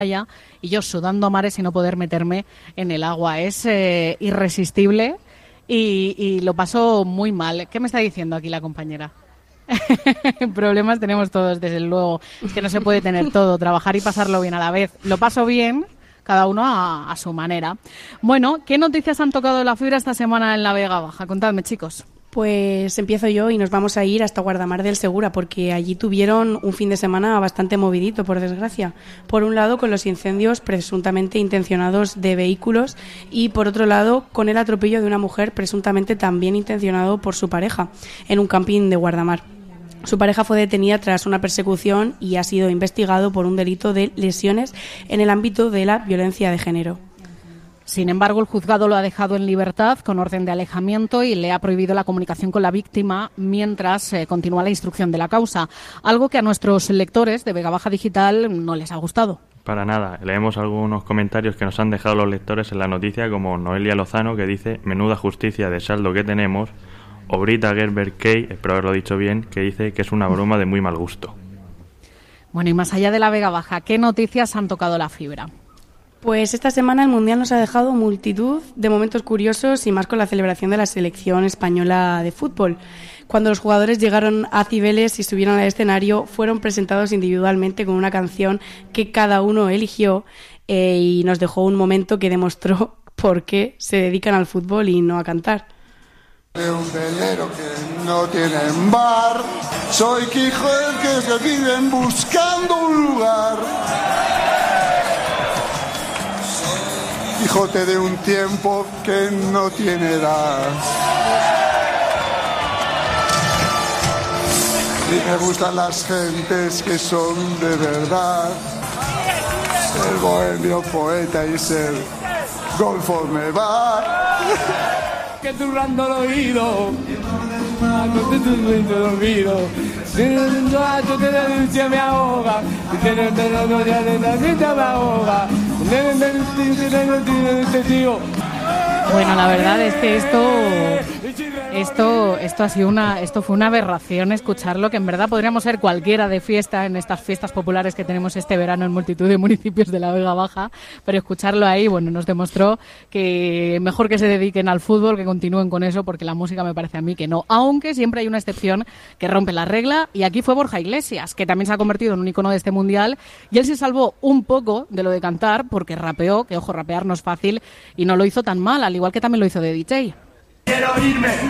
playa y yo sudando a mares y no poder meterme en el agua. Es irresistible y lo paso muy mal. ¿Qué me está diciendo aquí la compañera? Problemas tenemos todos, desde luego. Es que no se puede tener todo, trabajar y pasarlo bien a la vez. Lo paso bien, cada uno a su manera. Bueno, ¿qué noticias han tocado la fibra esta semana en la Vega Baja? Contadme, chicos. Pues empiezo yo y nos vamos a ir hasta Guardamar del Segura, porque allí tuvieron un fin de semana bastante movidito, por desgracia. Por un lado, con los incendios presuntamente intencionados de vehículos y, por otro lado, con el atropello de una mujer presuntamente también intencionado por su pareja en un camping de Guardamar. Su pareja fue detenida tras una persecución y ha sido investigado por un delito de lesiones en el ámbito de la violencia de género. Sin embargo, el juzgado lo ha dejado en libertad con orden de alejamiento y le ha prohibido la comunicación con la víctima mientras continúa la instrucción de la causa, algo que a nuestros lectores de Vega Baja Digital no les ha gustado. Para nada. Leemos algunos comentarios que nos han dejado los lectores en la noticia, como Noelia Lozano, que dice: menuda justicia de saldo que tenemos, o Brita Gerber Kay, espero haberlo dicho bien, que dice que es una broma de muy mal gusto. Bueno, y más allá de la Vega Baja, ¿qué noticias han tocado la fibra? Pues esta semana el Mundial nos ha dejado multitud de momentos curiosos y más con la celebración de la selección española de fútbol. Cuando los jugadores llegaron a Cibeles y subieron al escenario, fueron presentados individualmente con una canción que cada uno eligió y nos dejó un momento que demostró por qué se dedican al fútbol y no a cantar. De un velero que no tiene bar, soy Quijo el que se viven buscando un lugar. Quijote de un tiempo que no tiene edad. Y me gustan las gentes que son de verdad. Ser bohemio, poeta y ser golfo me va. Que zurrando el oído, el olvido, me ahoga, Bueno, la verdad es que esto fue una aberración escucharlo, que en verdad podríamos ser cualquiera de fiesta en estas fiestas populares que tenemos este verano en multitud de municipios de la Vega Baja, pero escucharlo ahí, bueno, nos demostró que mejor que se dediquen al fútbol, que continúen con eso, porque la música me parece a mí que no, aunque siempre hay una excepción que rompe la regla, y aquí fue Borja Iglesias, que también se ha convertido en un icono de este mundial, y él se salvó un poco de lo de cantar, porque rapeó, que ojo, rapear no es fácil, y no lo hizo tan mal, al igual que también lo hizo de DJ. Quiero irme